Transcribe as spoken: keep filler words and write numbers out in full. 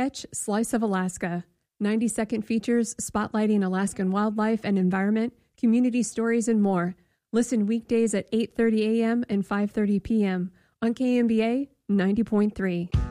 Catch Slice of Alaska. ninety second features spotlighting Alaskan wildlife and environment, community stories, and more. Listen weekdays at eight thirty a.m. and five thirty p.m. on K M B A ninety point three.